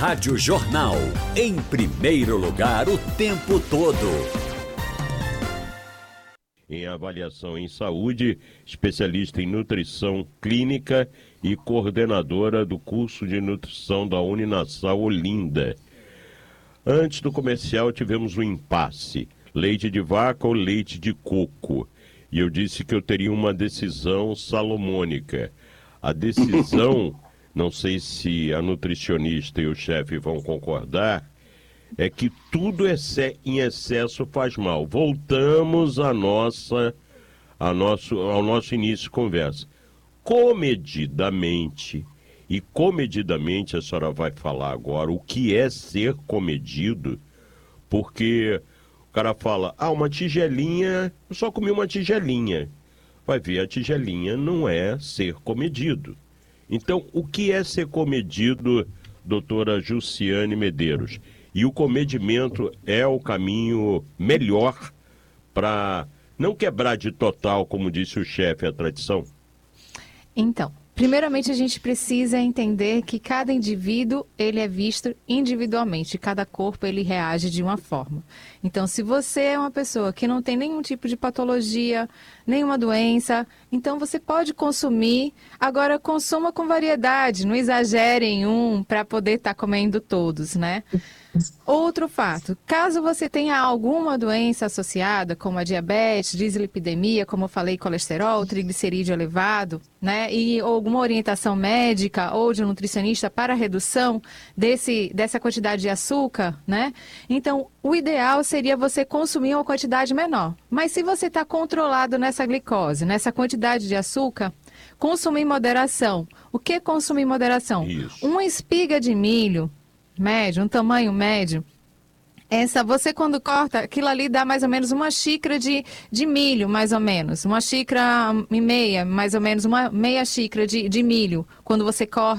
Rádio Jornal, em primeiro lugar o tempo todo. Em avaliação em saúde, especialista em nutrição clínica e coordenadora do curso de nutrição da Uninasal Olinda. Antes do comercial tivemos um impasse, leite de vaca ou leite de coco. E eu disse que eu teria uma decisão salomônica. A decisão, não sei se a nutricionista e o chefe vão concordar, é que tudo em excesso faz mal. Voltamos ao nosso início de conversa. Comedidamente, e comedidamente a senhora vai falar agora o que é ser comedido, porque o cara fala, uma tigelinha, eu só comi uma tigelinha. Vai ver, a tigelinha não é ser comedido. Então, o que é ser comedido, doutora Jussiane Medeiros? E o comedimento é o caminho melhor para não quebrar de total, como disse o chefe, a tradição? Então, primeiramente a gente precisa entender que cada indivíduo, ele é visto individualmente, cada corpo ele reage de uma forma. Então, se você é uma pessoa que não tem nenhum tipo de patologia, nenhuma doença, então você pode consumir, agora consuma com variedade, não exagere em um para poder estar comendo todos, né? Outro fato, caso você tenha alguma doença associada, como a diabetes, dislipidemia, como eu falei, colesterol, triglicerídeo elevado, né, e alguma orientação médica ou de um nutricionista para a redução dessa quantidade de açúcar, né, então o ideal seria você consumir uma quantidade menor. Mas se você está controlado nessa glicose, nessa quantidade de açúcar, consumir em moderação. O que é consumir em moderação? Isso. Uma espiga de milho médio, um tamanho médio, você quando corta, aquilo ali dá mais ou menos uma xícara de milho, mais ou menos. Uma xícara e meia, mais ou menos, uma meia xícara de milho, quando você corta.